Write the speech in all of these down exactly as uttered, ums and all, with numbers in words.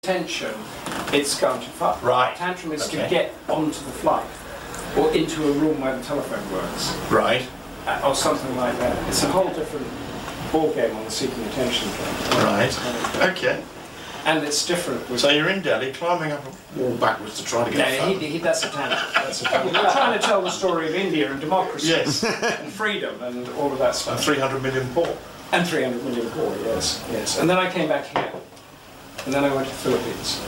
Attention, it's going too far. Right. Tantrum is Okay. to get onto the flight or into a room where the telephone works. Right. Uh, or something like that. It's a whole different ball game on the seeking attention thing. Right. Okay. And it's different with... So you're in Delhi, climbing up a wall backwards to try to get yeah, a he, phone. he, that's a tantrum. That's a tantrum. We're trying to tell the story of India and democracy. Yes. And freedom and all of that stuff. And three hundred million poor. And three hundred million poor, yes, yes. And then I came back here. And then I went to the Philippines.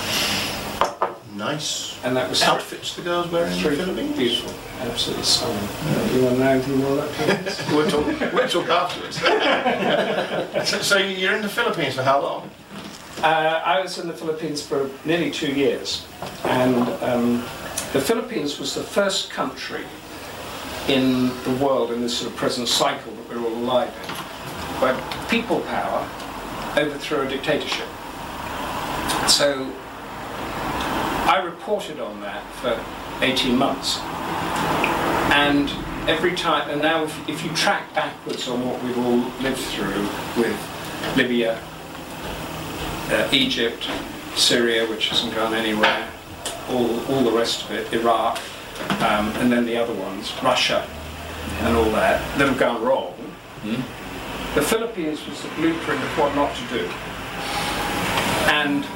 Nice. And that was outfits the girls wearing in the three, Philippines. beautiful, absolutely stunning. Uh, you want to know anything more about that? we'll talk. We'll talk afterwards. so, so you're in the Philippines for how long? Uh, I was in the Philippines for nearly two years, and um, the Philippines was the first country in the world in this sort of present cycle that we're all alive in, where people power overthrew a dictatorship. So I reported on that for eighteen months, and every time, and now if, if you track backwards on what we've all lived through with Libya, uh, Egypt, Syria, which hasn't gone anywhere, all, all the rest of it, Iraq, um, and then the other ones, Russia, and all that, that have gone wrong. Mm. The Philippines was the blueprint of what not to do. And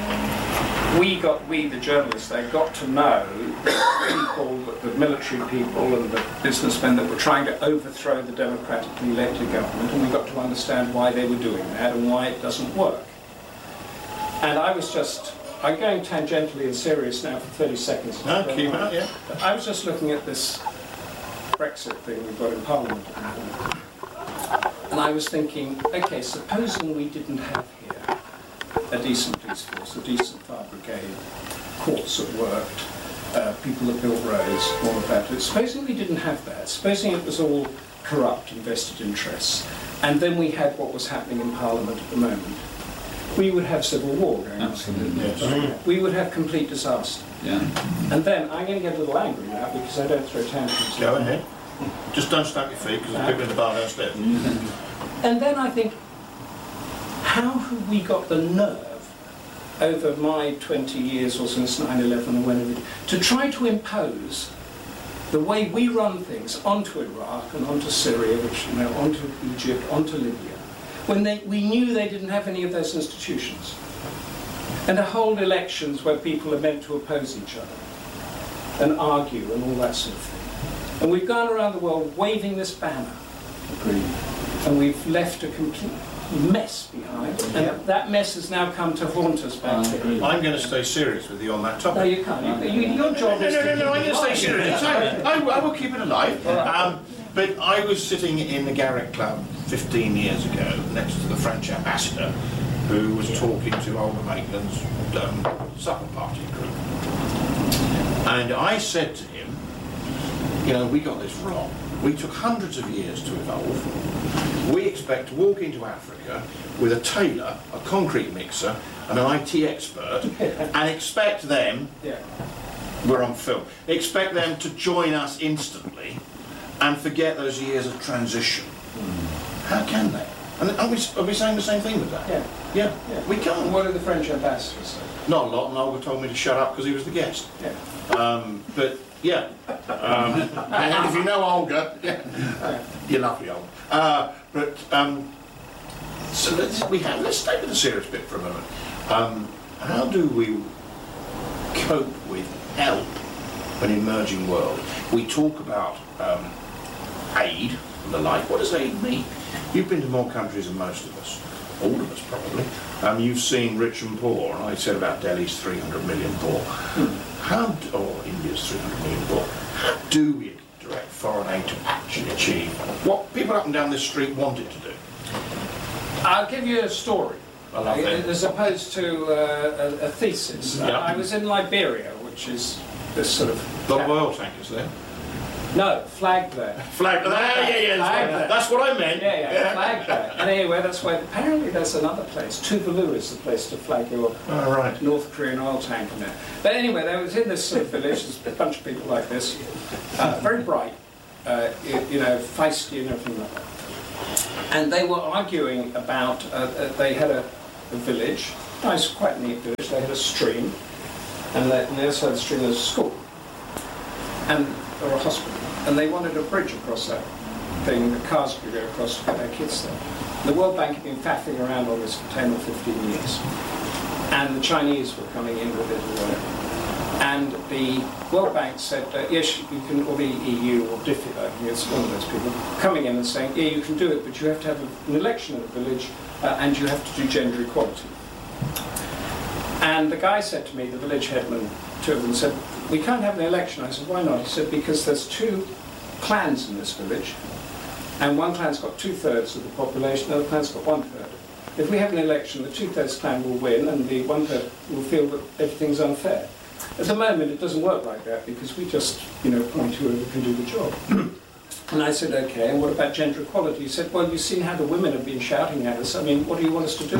we got, we the journalists there, got to know the people, the military people and the businessmen that were trying to overthrow the democratically elected government, and we got to understand why they were doing that and why it doesn't work. And I was just, I'm going tangentially and serious now for thirty seconds. No, keep it, yeah. I was just looking at this Brexit thing we've got in Parliament. And I was thinking, okay, supposing we didn't have here a decent police force, a decent fire brigade, courts that worked, uh, people that built roads, all of that. Supposing we didn't have that, supposing it was all corrupt and vested interests, and then we had what was happening in Parliament at the moment, we would have civil war going on. Absolutely. Yes. We would have complete disaster. Yeah. And then, I'm going to get a little angry now because I don't throw tantrums. Go ahead. Just don't stamp your feet because there's people in the bar downstairs. And then I think, how have we got the nerve over my twenty years or since nine eleven or whenever, to try to impose the way we run things onto Iraq and onto Syria, which, you know, onto Egypt, onto Libya, when they, we knew they didn't have any of those institutions, and to hold elections where people are meant to oppose each other and argue and all that sort of thing. And we've gone around the world waving this banner. Agreed. And we've left a complete mess behind, and Yeah. that mess has now come to haunt us back I here. agree. I'm going to stay serious with you on that topic. No, you can't. You, you, your job No, is no, to no, no, keep I'm it going to stay alive. serious. I, I, I will keep it alive. Um, but I was sitting in the Garrick Club fifteen years ago next to the French ambassador who was talking to Olga Maitland's um, supper party group. And I said to him, you know, we got this wrong. We took hundreds of years to evolve. We expect to walk into Africa with a tailor, a concrete mixer, and an I T expert, and expect them, Yeah. we're on film, expect them to join us instantly and forget those years of transition. How can they? And are we, are we saying the same thing with that? Yeah. Yeah, Yeah. we And can't. what did the French ambassador say? Not a lot, and Olga told me to shut up because he was the guest. Yeah. Um, but yeah, um, and if you know Olga, yeah, you're lovely, Olga. Uh, but um, so let's, we have, let's stay with the serious bit for a moment. Um, how do we cope with help an emerging world? We talk about um, aid and the like. What does aid mean? You've been to more countries than most of us. All of us probably. Um, you've seen rich and poor, and I said about Delhi's three hundred million poor. How, do, or India's three hundred million poor, how do we direct foreign aid to actually achieve what people up and down this street want it to do? I'll give you a story, I love that. as opposed to uh, a, a thesis. Yeah. I was in Liberia, which is this sort of... A lot of oil tankers there. No, flag there. Flag there, yeah, yeah, Flag that's, there. that's what I meant. Yeah, yeah, flag there. And anyway, that's why, apparently there's another place. Tuvalu is the place to flag your Oh, right. North Korean oil tanker now. But anyway, there was in this sort of village, there's a bunch of people like this, uh, very bright, uh, you, you know, feisty and everything like that. And they were arguing about, uh, uh, they had a, a village, Nice, quite neat village. They had a stream, and on the other side of the stream there was a school, and or a hospital, and they wanted a bridge across that thing that cars could go across to get their kids there. The World Bank had been faffing around on this for ten or fifteen years, and the Chinese were coming in with it or whatever. And the World Bank said, uh, yes, you can, or the E U, or DFID, I think it's one of those people, coming in and saying, yeah, you can do it, but you have to have an election in the village, uh, and you have to do gender equality. And the guy said to me, the village headman, two of them, said, we can't have an election. I said, why not? He said, because there's two clans in this village, and one clan's got two-thirds of the population, the other clan's got one-third. If we have an election, the two-thirds clan will win, and the one-third will feel that everything's unfair. At the moment, it doesn't work like that, because we just, you know, point whoever can do the job. And I said, okay, and what about gender equality? He said, well, you've seen how the women have been shouting at us. I mean, what do you want us to do?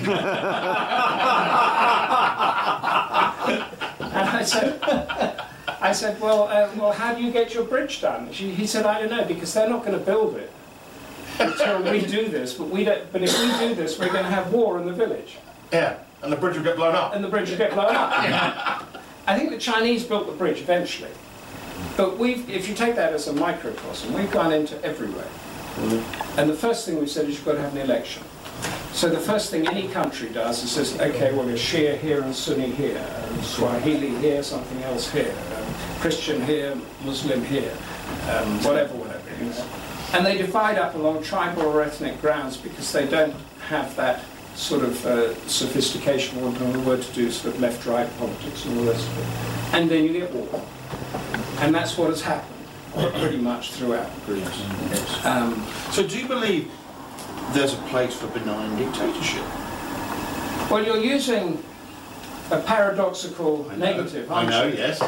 And I said, I said, well, uh, well, how do you get your bridge done? She, he said, I don't know, because they're not going to build it until we do this. But we don't. But if we do this, we're going to have war in the village. Yeah, and the bridge will get blown up. And the bridge will get blown up. Yeah. I think the Chinese built the bridge eventually. But we've, if you take that as a microcosm, we've gone into everywhere. Mm-hmm. And the first thing we said is you've got to have an election. So the first thing any country does is says, okay, well, there's Shia here and Sunni here, um, Swahili here, something else here, um, Christian here, Muslim here, um, whatever, whatever. You know. And they divide up along tribal or ethnic grounds because they don't have that sort of uh, sophistication, for want of a word, to do sort of left-right politics and all the rest of it. And then you get war. And that's what has happened pretty much throughout Greece. Um, so do you believe there's a place for benign dictatorship? Well, you're using a paradoxical I know, negative, I aren't know, you? yes.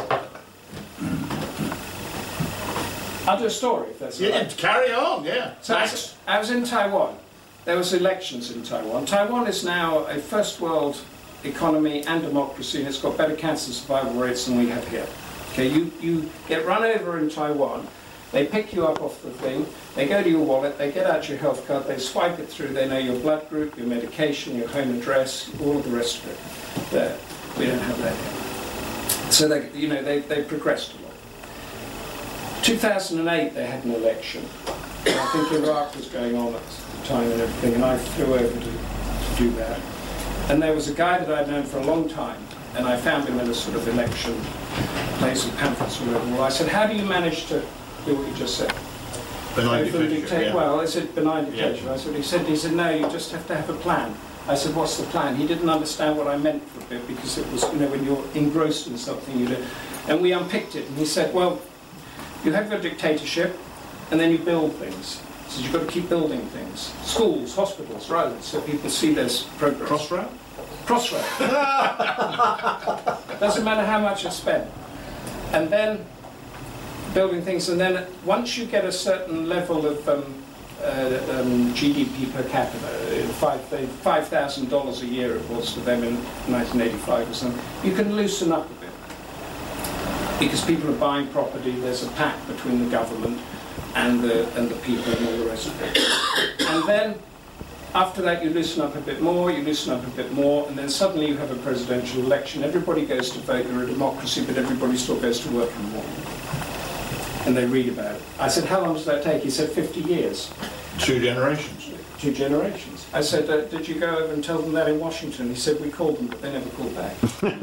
I'll do a story, if that's all Yeah, right. carry on, yeah. So I was, I was in Taiwan. There was elections in Taiwan. Taiwan is now a first world economy and democracy, and it's got better cancer survival rates than we have here. Okay, you, you get run over in Taiwan, they pick you up off the thing, they go to your wallet, they get out your health card, they swipe it through, they know your blood group, your medication, your home address, all of the rest of it. There, we don't have that here. So they, you know, they, they progressed a lot. two thousand eight they had an election. And I think Iraq was going on at the time and everything, and I flew over to, to do that. And there was a guy that I'd known for a long time, and I found him in a sort of election place with pamphlets all over. Well, I said, how do you manage to do what you just said? Benign Go for the dictatorship, dictate- yeah. Well, I said benign dictatorship. Yeah. I said, he said, he said, no, you just have to have a plan. I said, what's the plan? He didn't understand what I meant for a bit, because it was, you know, when you're engrossed in something, you do. And we unpicked it, and he said, well, you have a dictatorship, and then you build things. He said, you've got to keep building things. Schools, hospitals, roads, so people see there's progress. Crossrail? Crossrail. Doesn't matter how much you spend. And then building things, and then once you get a certain level of um, uh, um, G D P per capita, five thousand dollars a year it was for them in nineteen eighty-five or something, you can loosen up a bit. Because people are buying property, there's a pact between the government and the, and the people and all the rest of it. And then, after that, you loosen up a bit more, you loosen up a bit more, and then suddenly you have a presidential election. Everybody goes to vote, you're a democracy, but everybody still goes to work in the morning. And they read about it. I said, how long does that take? He said, fifty years. Two generations. Two generations. I said, uh, did you go over and tell them that in Washington? He said, we called them, but they never called back.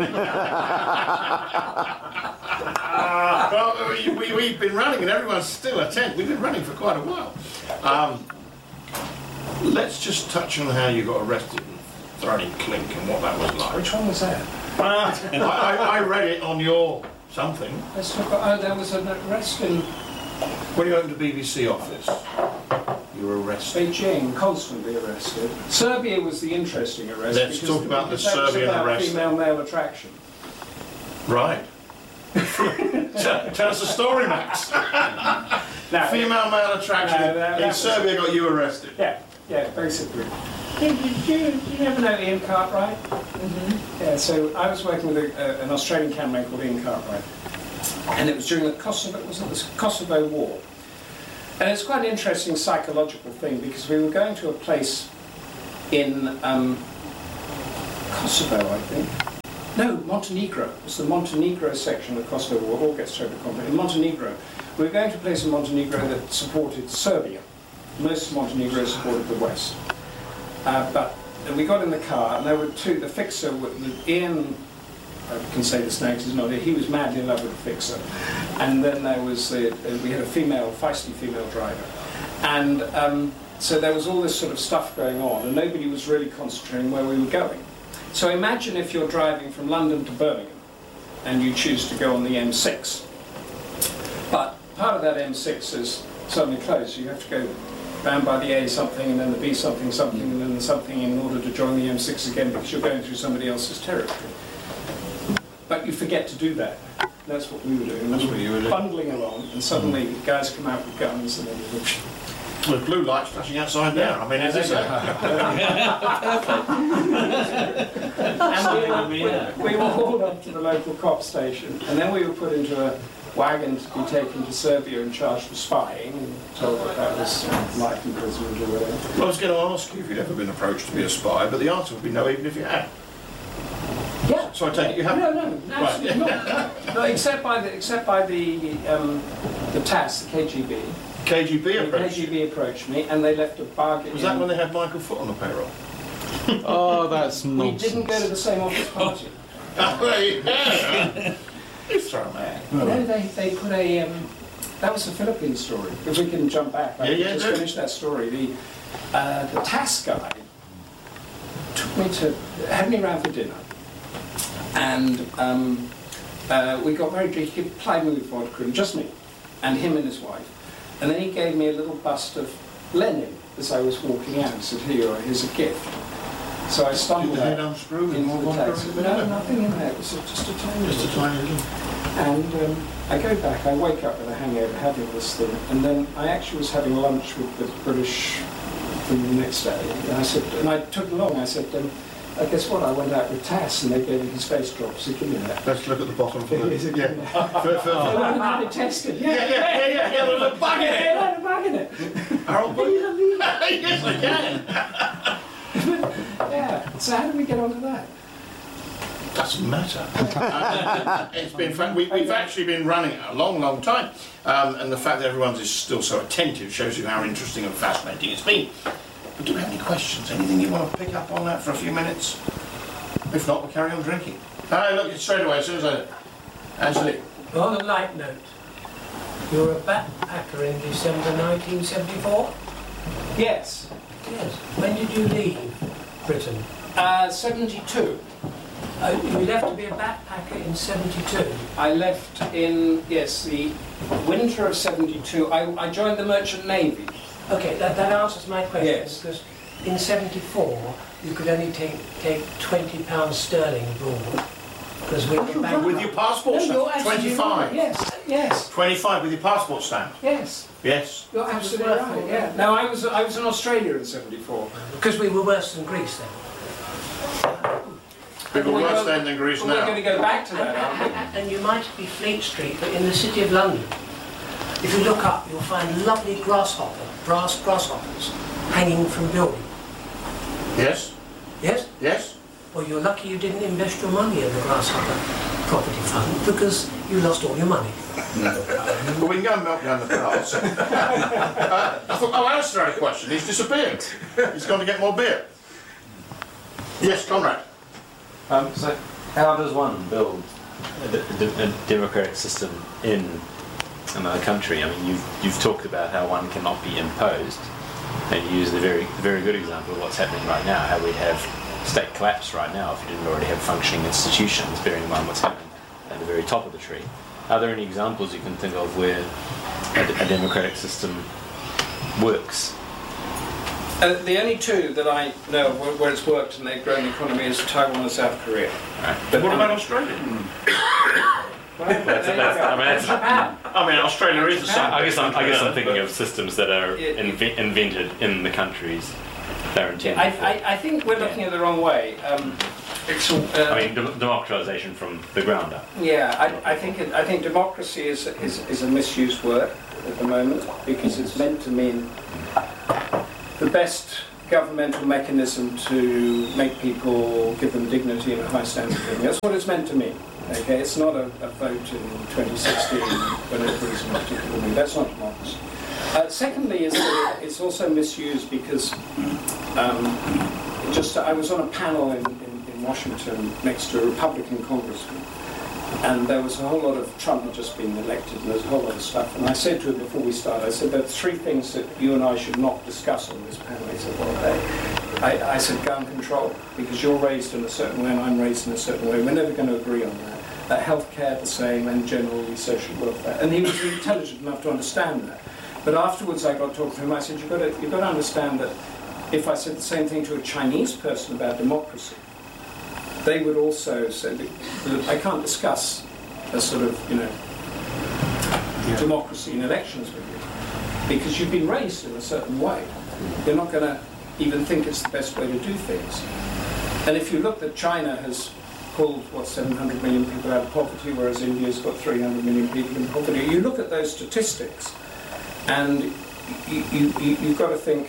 uh, well, we, we, we've been running and everyone's still attent. We've been running for quite a while. Um, let's just touch on how you got arrested and thrown in clink and what that was like. Which one was that? Uh, I, I, I read it on your something. Let's talk about, oh, there was an arrest in When you opened the B B C office, you were arrested. Beijing, constantly arrested. Serbia was the interesting arrest. Let's because, talk about the because that was Serbian about arrest. female-male attraction. Right. tell, tell us the story, Max. Now, Female-male attraction No, that- in that Serbia got you arrested. Yeah, yeah, basically. Did you, did you ever know Ian Cartwright? Mm-hmm. Yeah, so I was working with a, uh, an Australian cameraman called Ian Cartwright, and it was during the Kosovo, was it the Kosovo War? And it's quite an interesting psychological thing, because we were going to a place in um, Kosovo, I think. No, Montenegro. It was the Montenegro section of Kosovo War. All gets totally complicated. In Montenegro, we were going to a place in Montenegro that supported Serbia. Most of Montenegro supported the West. Uh, but we got in the car, and there were two. The fixer, with Ian, I can say this now because he's not here, he was madly in love with the fixer. And then there was, the, we had a female, feisty female driver. And um, so there was all this sort of stuff going on, and nobody was really concentrating where we were going. So imagine if you're driving from London to Birmingham, and you choose to go on the M six. But part of that M six is suddenly closed, so you have to go round by the A something, and then the B something something, and then the something in order to join the M six again, because you're going through somebody else's territory. But you forget to do that. That's what we were doing. That's we what were you were doing. bundling along, and suddenly mm. guys come out with guns, and then you look. With blue lights flashing outside there. I mean, is this a... And we were, we were hauled up to the local cop station, and then we were put into a wagon to be taken to Serbia and charged for spying, and told that that was life imprisonment or whatever. Well, I was going to ask you if you'd ever been approached to be a spy, but the answer would be no, even if you had. Yeah. So I take it you haven't? No, no, absolutely right. not. No, no, except by the except by the um, the T A S, the K G B. K G B approached. The K G B approached me, and they left a bargain. Was that when they had Michael Foot on the payroll? Oh, that's nonsense. We didn't go to the same office party. Yeah. You throw them out. No, they they put a. Um, that was the Philippines story. If we can jump back, I yeah, can yeah, just do. finish that story. The uh, the T A S guy took me to had me round for dinner, and um, uh, we got very drunk. He plied me with vodka, and just me, and him and his wife. And then he gave me a little bust of Lenin as I was walking out. He said, "Here you are, here's a gift." So I stumbled Did the head out unscrew into and the all taxi. vodka? No, nothing in there. It was just a tiny Just a little. tiny little. And um, I go back, I wake up with a hangover having this thing, and then I actually was having lunch with the British thing the next day. And I said, and I took along, I said, um, I guess what, I went out with T A S and they gave me his face drops, so give me that. Let's look at the bottom for the... Yeah. Yeah. For, for, They went and had it tested. Yeah, yeah, yeah, yeah, yeah, there's a bug in it. Yeah, a bug in it. Harold Bug? Yes, I can. Yeah, so how did we get onto that? Doesn't matter. uh, it's been fun. We, we've actually been running it a long, long time, um, and the fact that everyone's is still so attentive shows you how interesting and fascinating it's been. But do we have any questions? Anything you want to pick up on that for a few minutes? If not, we'll carry on drinking. No, look, straight away as soon as I. Angelique. On a light note, you were a backpacker in December nineteen seventy-four? Yes. Yes. When did you leave Britain? Uh, seventy-two. Uh, you left to be a backpacker in seventy-two? I left in, yes, the winter of seventy-two. I, I joined the Merchant Navy. Okay, that, that answers my question. Yes. Because in seventy-four, you could only take, take twenty pounds sterling abroad. Because we were back... With your passport No, stamp? you're absolutely twenty-five. right. Yes, yes, twenty-five with your passport stamp? yes. Yes. You're absolutely right, yeah. No, I was, I was in Australia in seventy-four. Because we were worse than Greece then. People We're worse going- then than Greece We're now. going to go back to that, aren't we? And, and you might be Fleet Street, but in the city of London, if you look up, you'll find lovely grasshopper, brass grasshoppers hanging from buildings. Yes? Yes? Yes? Well, you're lucky you didn't invest your money in the grasshopper property fund because you lost all your money. Well, we can go and melt down the cars. uh, I thought, oh, Alistair had a question. He's disappeared. He's gone to get more beer. Yes, Conrad. Um, so, how does one build a, a, a democratic system in another country? I mean, you've, you've talked about how one cannot be imposed, and you use the very, very good example of what's happening right now, how we'd have state collapse right now if you didn't already have functioning institutions, bearing in mind what's happening at the very top of the tree. Are there any examples you can think of where a, a democratic system works? Uh, the only two that I know of where, where it's worked and they've grown the economy is Taiwan and South Korea. Right. But what about Australia? Well, there you That's- go. that's- I mean, that's- Japan. I mean, Australia is a I side. guess I'm, I guess I'm thinking of systems that are Yeah, yeah. inve- invented in the countries they're intended I, for. I, I think we're looking at it the wrong way. Um, it's, uh, I mean, dem- democratization from the ground up. yeah, I, I think it, I think democracy is, is is a misused word at the moment because it's meant to mean the best governmental mechanism to make people, give them dignity and a high standard of living. That's what it's meant to mean. Okay, it's not a, a vote in twenty sixteen when everybody's in a particular mood. That's not democracy. Uh, secondly, is that it's also misused because um, just I was on a panel in, in, in Washington next to a Republican congressman, and there was a whole lot of Trump had just been elected, and there's a whole lot of stuff. And I said to him before we started, I said, there are three things that you and I should not discuss on this panel. He said, what are they? I, I said, gun control, because you're raised in a certain way and I'm raised in a certain way. We're never going to agree on that. Uh, healthcare the same, and generally social welfare. And he was intelligent enough to understand that. But afterwards I got talking to him, I said, you've got to, you've got to understand that if I said the same thing to a Chinese person about democracy, they would also say that, that I can't discuss a sort of, you know, yeah. democracy in elections with you, because you've been raised in a certain way. You're not going to even think it's the best way to do things. And if you look that China has pulled, what, seven hundred million people out of poverty, whereas India's got three hundred million people in poverty, you look at those statistics, and you, you, you, you've got to think,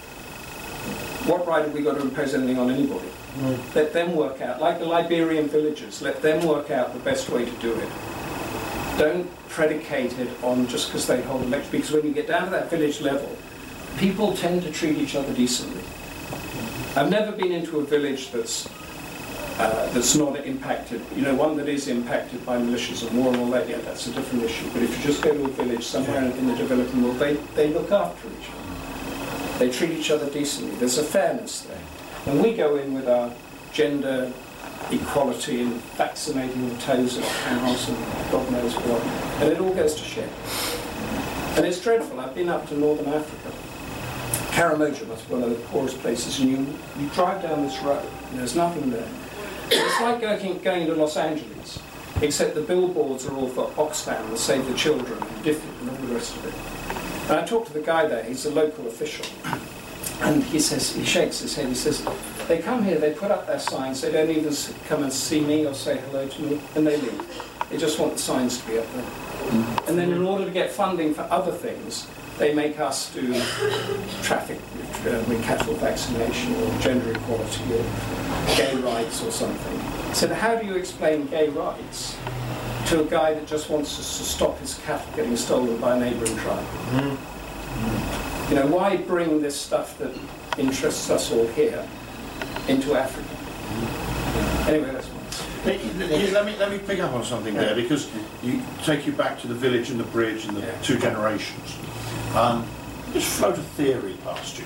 what right have we got to impose anything on anybody? Mm. Let them work out, like the Liberian villagers, let them work out the best way to do it. Don't predicate it on just because they hold elections, because when you get down to that village level, people tend to treat each other decently. I've never been into a village that's uh, that's not impacted, you know, one that is impacted by militias and war and all that, yeah, that's a different issue. But if you just go to a village somewhere in the developing world, they, they look after each other. They treat each other decently. There's a fairness there. And we go in with our gender equality and vaccinating the toes of cows and God knows what, and it all goes to shit. And it's dreadful. I've been up to northern Africa. Karamoja must be one of the poorest places, and you, you drive down this road, and there's nothing there. It's like going, going to Los Angeles, except the billboards are all for Oxfam and Save the Children and different and all the rest of it. And I talked to the guy there, he's a local official, and he says, he shakes his head, he says, they come here, they put up their signs, they don't even come and see me or say hello to me, and they leave. They just want the signs to be up there. Mm-hmm. And then in order to get funding for other things, they make us do traffic uh, with cattle vaccination or gender equality or gay rights or something. So how do you explain gay rights to a guy that just wants us to stop his cattle getting stolen by a neighbouring tribe? Mm-hmm. You know, why bring this stuff that interests us all here into Africa? Mm-hmm. Anyway, that's one. Let me let me pick up on something there, because you take you back to the village and the bridge and the yeah. two generations. Um, just float a theory past you.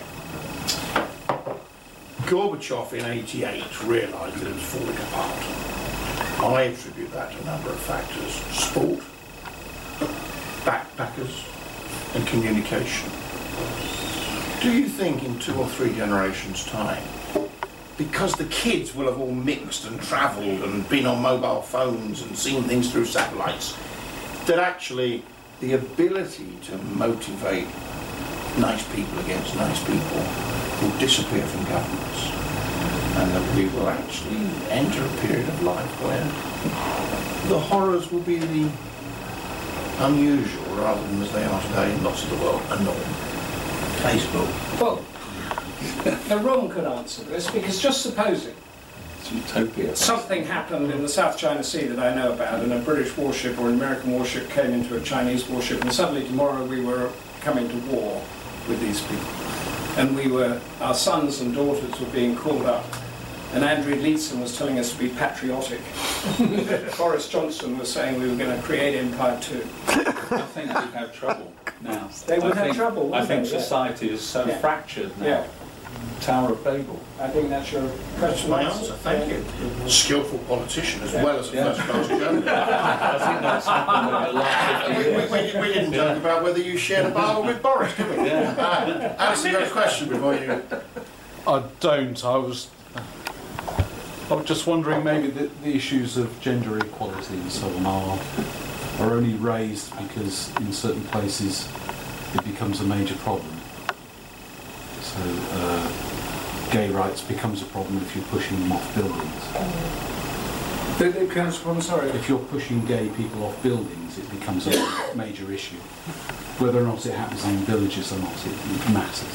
Gorbachev in eighty-eight realised that it was falling apart. I attribute that to a number of factors: sport, backpackers, and communication. Do you think in two or three generations' time, because the kids will have all mixed and travelled and been on mobile phones and seen things through satellites, that actually the ability to motivate nice people against nice people will disappear from governments, and that we will actually enter a period of life where the horrors will be the unusual rather than, as they are today in lots of the world, a norm? Facebook. Well, the Rom could answer this, because just supposing utopia. something happened in the South China Sea that I know about, and a British warship or an American warship came into a Chinese warship, and suddenly tomorrow we were coming to war with these people, and we were, our sons and daughters were being called up, and Andrew Leadsom was telling us to be patriotic. Boris Johnson was saying we were going to create Empire Two. I think we'd have trouble now. They would I have think, trouble. I think they? society is so yeah. fractured now. Yeah. Tower of Babel. I think that's your question. My answer, thank you. Skillful politician as yeah. well as a Yeah. first-class journalist. I think that's happened in the last fifty we, years. we, we, we didn't talk about whether you shared a Bible with Boris, did we? Yeah. Uh, Alison, you got a question before you... I don't. I was I was just wondering, maybe the, the issues of gender equality and so on are, are only raised because in certain places it becomes a major problem. So uh, gay rights becomes a problem if you're pushing them off buildings. It becomes a problem, sorry. If you're pushing gay people off buildings, it becomes a major issue. Whether or not it happens in villages or not, it, it matters.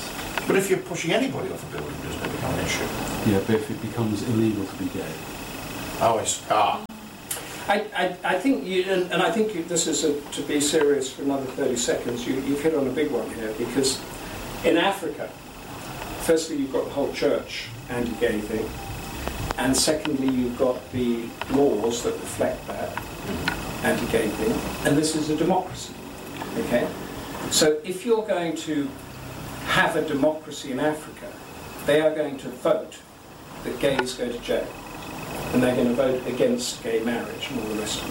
But if you're pushing anybody off a building, doesn't it become an issue? Yeah, but if it becomes illegal to be gay. Oh, it's, ah. I, I, I think you, and, and I think you, this is a, to be serious for another thirty seconds, you, you've hit on a big one here, because in Africa, firstly you've got the whole church anti-gay thing, and secondly you've got the laws that reflect that anti-gay thing, and this is a democracy, okay? So if you're going to have a democracy in Africa, they are going to vote that gays go to jail. And they're going to vote against gay marriage and all the rest of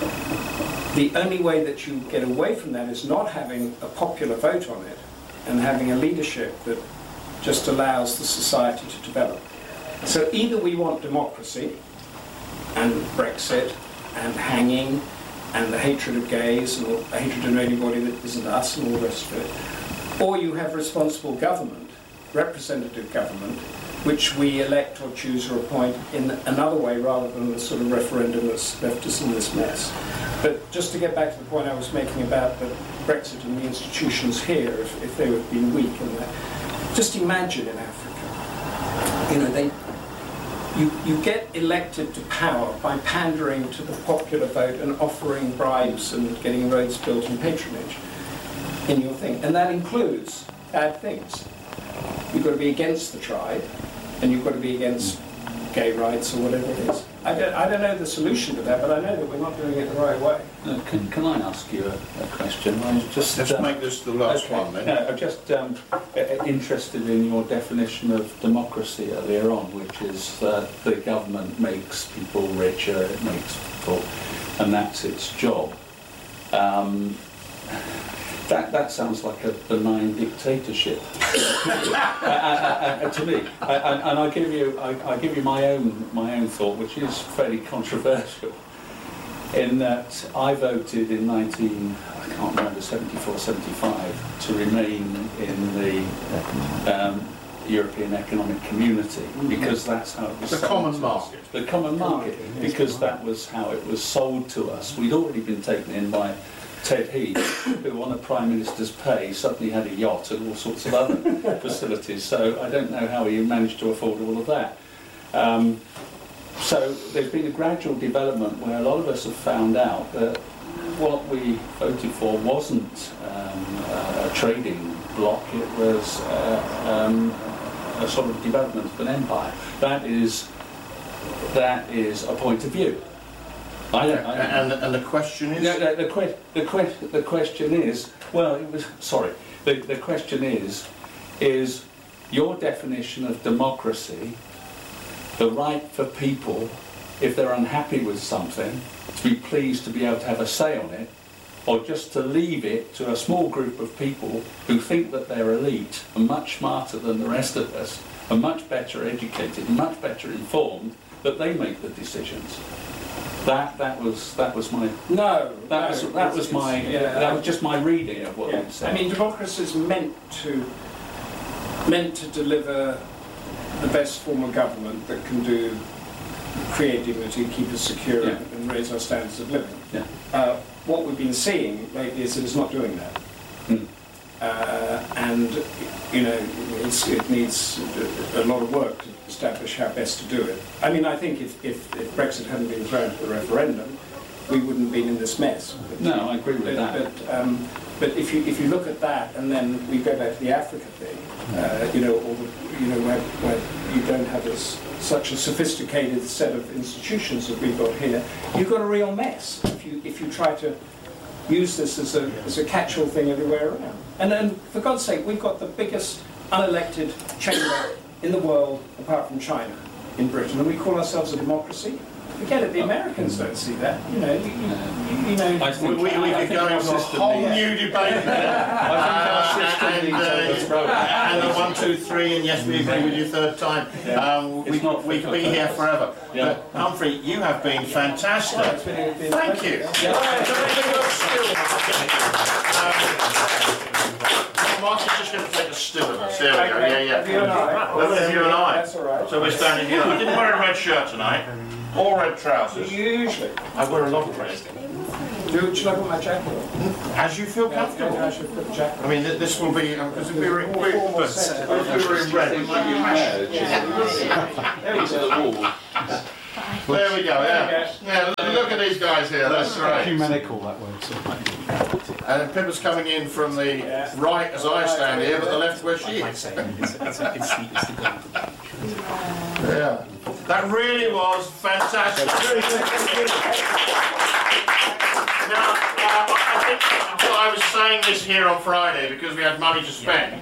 it. The only way that you get away from that is not having a popular vote on it and having a leadership that just allows the society to develop. So either we want democracy and Brexit and hanging and the hatred of gays and the hatred of anybody that isn't us and all the rest of it, or you have responsible government, representative government, which we elect or choose or appoint in another way rather than the sort of referendum that's left us in this mess. But just to get back to the point I was making about the Brexit and the institutions here, if, if they have been weak and that, just imagine in Africa, you know, they, you, you get elected to power by pandering to the popular vote and offering bribes and getting roads built and patronage in your thing. And that includes bad things. You've got to be against the tribe, and you've got to be against gay rights or whatever it is. I don't, I don't know the solution to that, but I know that we're not doing it the right way. No, can, can I ask you a, a question? I was just Let's uh, make this the last okay. one then. No, I'm just um, uh, interested in your definition of democracy earlier on, which is that the government makes people richer, it makes people, and that's its job. Um, That, that sounds like a benign dictatorship uh, uh, uh, uh, to me. Uh, and, and I give you, I, I give you my own, my own thought, which is fairly controversial. In that I voted in nineteen, I can't remember, seventy-four, seventy-five, to remain in the um, European Economic Community because that's how it was. The sold common to us. market. The common market, because that was how it was sold to us. We'd already been taken in by Ted Heath, who on a Prime Minister's pay suddenly had a yacht and all sorts of other facilities, so I don't know how he managed to afford all of that. Um, so there's been a gradual development where a lot of us have found out that what we voted for wasn't um, a trading bloc, it was uh, um, a sort of development of an empire. That is, that is a point of view. I don't, I don't And, and the question is? No, no, the, que the, que the question is, well, it was, sorry, the, the question is, is your definition of democracy the right for people, if they're unhappy with something, to be pleased to be able to have a say on it, or just to leave it to a small group of people who think that they're elite and much smarter than the rest of us, and much better educated, and much better informed, that they make the decisions? That that was that was my No, that no, was that it's- was my it's- yeah, that was just my reading of what yeah. you said. I mean, democracy is meant to meant to deliver the best form of government that can do create dignity, keep us secure, Yeah. and raise our standards of living. Yeah. Uh, what we've been seeing lately is that it's not doing that. Mm. Uh, and, you know, it's, it needs a lot of work to establish how best to do it. I mean, I think if, if, if Brexit hadn't been thrown to the referendum, we wouldn't have been in this mess. But, No, I agree with but, that. But, um, but if you if you look at that, and then we go back to the Africa thing, uh, you know, or the, you know, where, where you don't have this, such a sophisticated set of institutions that we've got here, you've got a real mess if you if you try to use this as a as a catch-all thing everywhere around. And then, for God's sake, we've got the biggest unelected chamber in the world, apart from China, in Britain, and we call ourselves a democracy. Forget it, the Americans don't see that. You know, you, you, you know. I We, think, we, we I could think go our into a system whole needs- new debate there. I think our system and, needs uh, overthrowing. and the one, two, three, and yes, we agree with you third time. Yeah. Um, we, It's not we fit could be for here purpose. forever. Yeah. But Humphrey, you have been fantastic. Well, it's been a- been a Thank pleasure. you. Yeah. Um, one Martin's just going to take a still of us. There we go. Yeah, yeah. You and I. Well, you and I. That's all right. So we're standing here. I didn't wear a red shirt tonight, or red trousers. Usually. I wear a lot of red. Do, should I put my jacket on? As you feel Maybe comfortable. I should put the jacket I mean, th- this will be, because if we were in, we, if we were in red, we might be passionate. There we go. There we go, yeah. Yeah, look at these guys here, that's right. Ecumenical that way. So. And Pippa's coming in from the right as I stand here, but the left where she is. Yeah. That really was fantastic. Now, uh, I think well, I was saying this here on Friday because we had money to spend.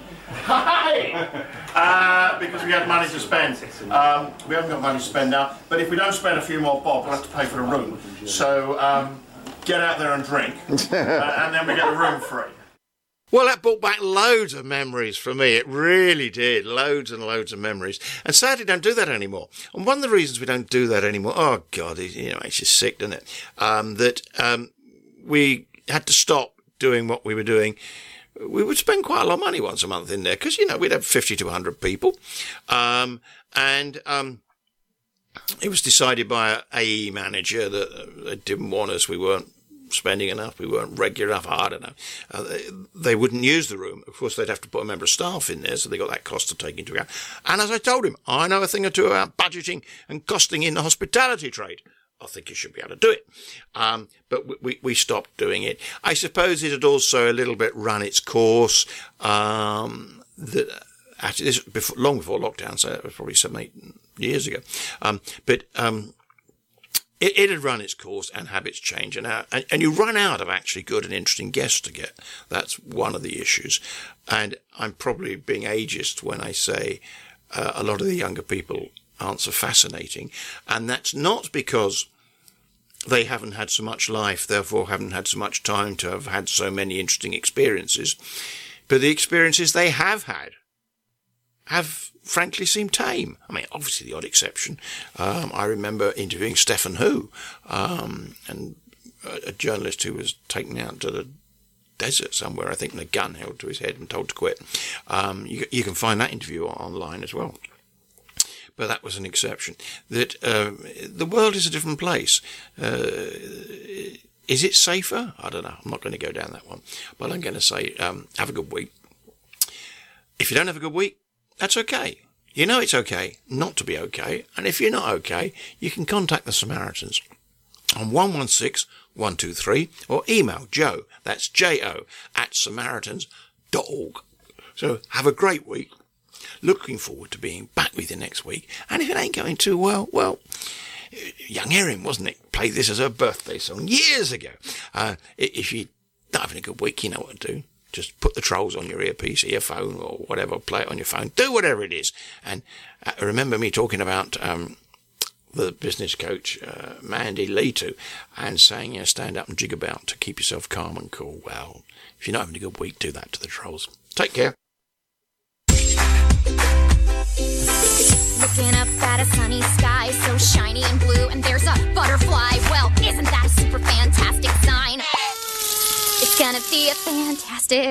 uh, because we had money to spend. Um, we haven't got money to spend now, but if we don't spend a few more bob, we'll have to pay for the room. So um, get out there and drink, uh, and then we get a room free. Well, that brought back loads of memories for me. It really did. Loads and loads of memories. And sadly, don't do that anymore. And one of the reasons we don't do that anymore, oh, God, it, you know, it makes you sick, doesn't it? Um, that um, we had to stop doing what we were doing. We would spend quite a lot of money once a month in there because, you know, we'd have fifty to one hundred people. Um, and um, it was decided by an A E manager that they didn't want us. We weren't spending enough, we weren't regular enough, I don't know. Uh, they, they wouldn't use the room. Of course, they'd have to put a member of staff in there, so they got that cost to take into account. And as I told him, I know a thing or two about budgeting and costing in the hospitality trade. I think you should be able to do it. Um, but we, we stopped doing it. I suppose it had also a little bit run its course. Um, that actually, this was before, long before lockdown, so it was probably seven, eight years ago. Um, but um, It, it had run its course and habits change, and, how, and and you run out of actually good and interesting guests to get. That's one of the issues. And I'm probably being ageist when I say uh, a lot of the younger people aren't so fascinating. And that's not because they haven't had so much life, therefore haven't had so much time to have had so many interesting experiences. But the experiences they have had have frankly seemed tame. I mean, obviously the odd exception. Um, I remember interviewing Stephen Hu, um, and a, a journalist who was taken out to the desert somewhere, I think, with a gun held to his head and told to quit. Um, you, you can find that interview online as well. But that was an exception. That uh, the world is a different place. Uh, is it safer? I don't know. I'm not going to go down that one. But I'm going to say, um, have a good week. If you don't have a good week, that's okay. You know it's okay not to be okay. And if you're not okay, you can contact the Samaritans on one one six, one two three or email Joe, that's J O, at samaritans dot org. So have a great week. Looking forward to being back with you next week. And if it ain't going too well, well, Young Erin, wasn't it? Played this as her birthday song years ago. Uh, if you're not having a good week, you know what to do. Just put the Trolls on your earpiece, earphone, or whatever, play it on your phone. Do whatever it is. And uh, remember me talking about um, the business coach, uh, Mandy Leetu, and saying, you know, stand up and jig about to keep yourself calm and cool. Well, if you're not having a good week, do that to the Trolls. Take care. Looking up at a sunny sky, so shiny and blue, and there's a butterfly. Well, isn't that a super fantastic sign? It's gonna be a fantastic